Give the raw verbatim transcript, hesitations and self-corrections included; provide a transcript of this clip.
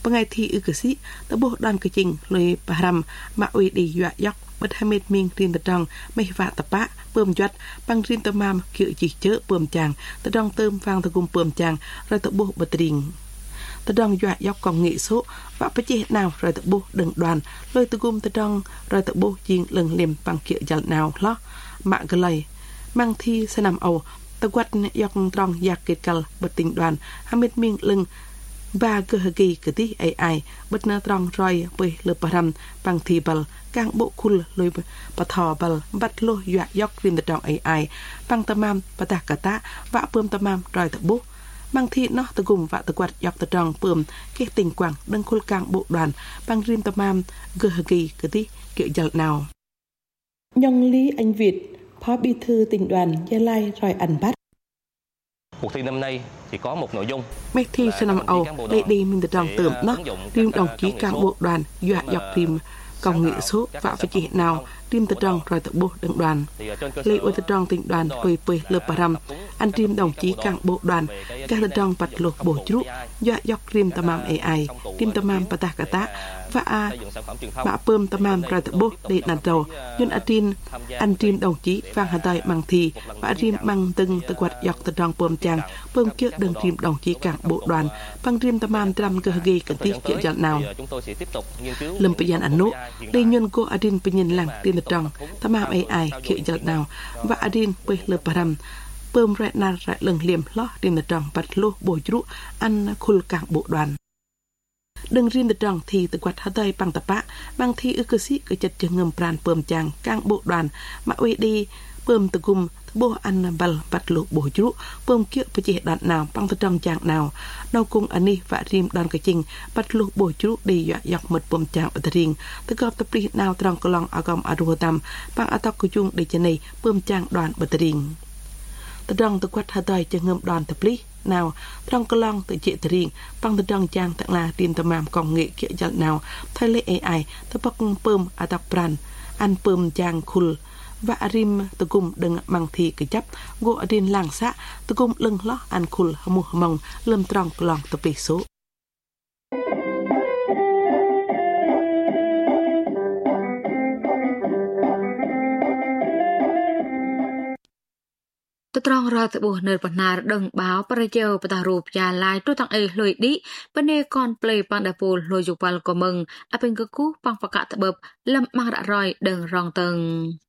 บางไงที่อึกสิตะโบดอนกระจิงเลยปารำมาอุยดียะยอกบัดฮามิดมิงรินตะดองไม่ฝาตะปะเปิ่มยัดปังรินตะมามเกี่ยวจีเจอเปิ่มจางตะดองเติมฟางตะกุมเปิ่มจางไรตะโบบัดริงตะดองยะยอกกองเงโซวะปะเจนาวไรตะโบดึงดวนเลยตะกุมตะดองไรตะโบยิงเลิงเล็มปังเกี่ยวจัลนาวล้อมะกะเลยบางทีสนามเอาตะวัดยอกตรองอยากเกิดกัลบัดติงดวนฮามิดมิงเลิงบาเกฮกีกะติไอไอบัดนาตรองรอยไปเลปรำปังทีบัลกางโบคุลลอยปะทอบัลบัดโลยะยอกริมตะดองไอไอปังตะมามปะตากะตะวะเปิมตะมามรอยตะบุบางทีเนาะตะกุมวะตะกวัดยอกตะดองเปิมเกติงกวางดังคุลกางโบดวนปังริมตะมามเกฮกีกะติเกยจัลนาวยองลีอันวิดพอบีthư tỉnh đoàn Gia Lai rồi ảnh bắt. Cuộc thi năm nay thì có một nội dung. Mấy thi sẽ nằm ầu để đi mình được đồng tưởng nó riêng đồng chí cán bộ đoàn dọa dọc tìm công nghệ số và phải chỉ nào riêng tự trọng rồi tự bộ đựng đoàn lấy ô tự trọng tỉnh đoàn bơi bơi lợp bà rằm anh riêng đồng chí cán bộ đoàn các tự trọng bật lột bổ chú dọa dọc riêng tầm màm a i riêng tầm màm bà tạc tá và a bạ pơm tầm màm rồi tự bộ để nạt đầu nhưng anh riêng anh riêng đồng chí vang hà tài bằng thì và riêng bằng từng tự quạt dọc tự trọng pơm chàng pơm kia đừng riêng đồng chí cán bộ đoàn bằng riêng tầm màm trăm cơ ghi cần tiết kiện giận nào lâm bây giờ anh nốt đi nhân cô Adin bây nhìn làng tiền được tròn tham am ai ai kiểu giật nào và Adin bây lợp param bơm rải nà rải lừng liềm lót tiền được tròn bật lô bồi chú ăn khul cảng bộ đoàn đừng riêng được tròn thì tự quạt hà tây bằng tập bạ bằng thi ư cơ sĩ cơ chật chừng ngầm pràn bơm chàng cảng bộ đoàn mà uy đi bơm tự cùng bộ ăn bal bật lô bồi chú bơm kia bây giờ đoạn nào bằng tự tròn chàng nào đâu cùng anh đi và riêng đoàn cái trình bật lô bồi chú đi dọc mật bơm chàng ở riêng tự gặp tập đi nào tròn cơ lòng agam aru tam bằng atak của chung để chân này bơm chàng đoàn bật riêng tự tròn tự quạt hà tây chừng ngầm đoàn tập lý nào trong cơ long tự trị riêng bằng tự tròn chàng tặng là tiền tầm màm công nghệ kia dặn nào thay lệ ai tự bắt bơm atak pran ăn bơm chàng khul và rim tự cùng đừng bằng thì cái chấp gỗ điên làng xã tự cùng lưng lót ăn khul mù mong lâm tròn lòng tập bị số ตรองรอตบุเนิร์ปนาดังบ่าวประเจอปตารูปยาลายตัวตังเอลอยดิปเนกอนเปลปังดาปูลอยจุปัลกมึงอเป็นกกูปังปะกะตะเบบลำมังระรอยเดิงรองตึง